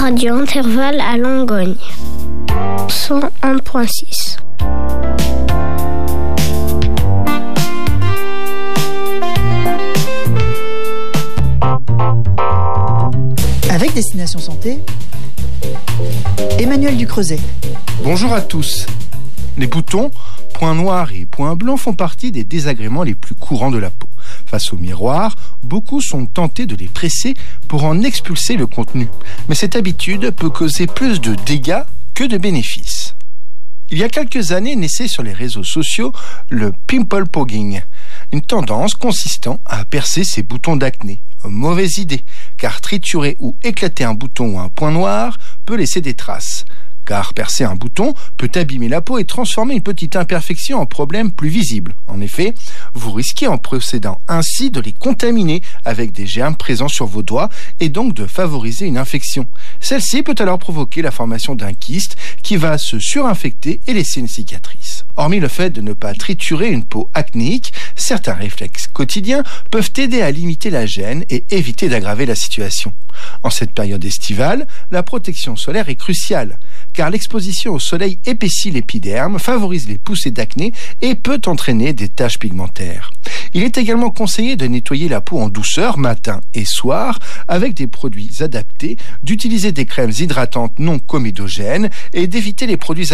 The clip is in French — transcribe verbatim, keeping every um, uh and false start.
Radio Intervalle à Langogne. cent un virgule six. Avec Destination Santé, Emmanuel Ducreuset. Bonjour à tous. Les boutons, points noirs et points blancs font partie des désagréments les plus courants de la peau. Face au miroir, beaucoup sont tentés de les presser pour en expulser le contenu. Mais cette habitude peut causer plus de dégâts que de bénéfices. Il y a quelques années naissait sur les réseaux sociaux le pimple pogging, une tendance consistant à percer ses boutons d'acné. Mauvaise idée, car triturer ou éclater un bouton ou un point noir peut laisser des traces. Car percer un bouton peut abîmer la peau et transformer une petite imperfection en problème plus visible. En effet, vous risquez en procédant ainsi de les contaminer avec des germes présents sur vos doigts et donc de favoriser une infection. Celle-ci peut alors provoquer la formation d'un kyste qui va se surinfecter et laisser une cicatrice. Hormis le fait de ne pas triturer une peau acnéique, certains réflexes quotidiens peuvent aider à limiter la gêne et éviter d'aggraver la situation. En cette période estivale, la protection solaire est cruciale, car l'exposition au soleil épaissit l'épiderme, favorise les poussées d'acné et peut entraîner des taches pigmentaires. Il est également conseillé de nettoyer la peau en douceur matin et soir avec des produits adaptés, d'utiliser des crèmes hydratantes non comédogènes et d'éviter les produits